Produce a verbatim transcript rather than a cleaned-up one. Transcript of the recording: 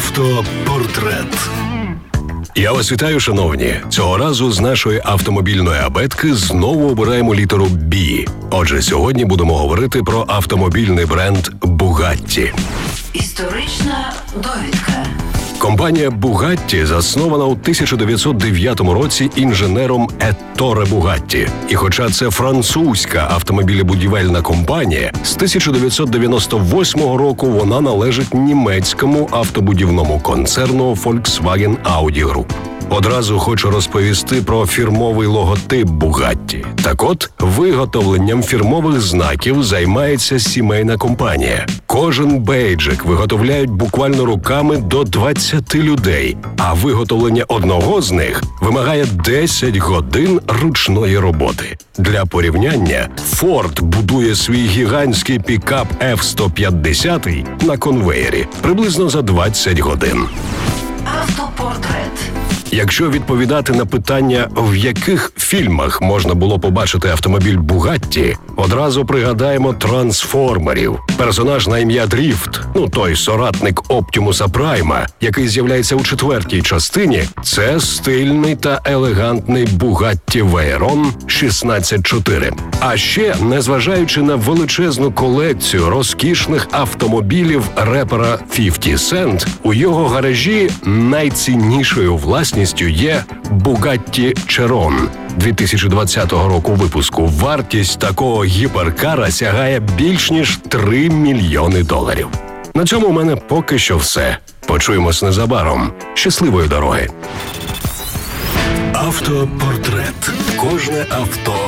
Автопортрет. Я вас вітаю, шановні. Цього разу з нашої автомобільної абетки знову обираємо літеру «Бі». Отже, сьогодні будемо говорити про автомобільний бренд «Бугатті». Історична довідка. Компанія «Бугатті» заснована у тисяча дев'ятсот дев'ятому році інженером Етторе Бугатті. І хоча це французька автомобілебудівельна компанія, з тисяча дев'ятсот дев'яносто восьмого року вона належить німецькому автобудівному концерну Volkswagen Audi Group. Одразу хочу розповісти про фірмовий логотип «Бугатті». Так от, виготовленням фірмових знаків займається сімейна компанія. Кожен бейджик виготовляють буквально руками до двадцяти людей, а виготовлення одного з них вимагає десять годин ручної роботи. Для порівняння, Ford будує свій гігантський пікап еф сто п'ятдесят на конвеєрі приблизно за двадцять годин. Автопортрет. Якщо відповідати на питання, в яких фільмах можна було побачити автомобіль «Бугатті», одразу пригадаємо «Трансформерів». Персонаж на ім'я Дріфт, ну той соратник Оптімуса Прайма, який з'являється у четвертій частині, це стильний та елегантний «Бугатті Вейрон шістнадцять чотири. А ще, незважаючи на величезну колекцію розкішних автомобілів репера фіфті Cent, у його гаражі найціннішою власністю є Bugatti Chiron дві тисячі двадцятого року випуску. Вартість такого гіперкара сягає більш ніж три мільйони доларів. На цьому у мене поки що все. Почуємось незабаром. Щасливої дороги! Автопортрет. Кожне авто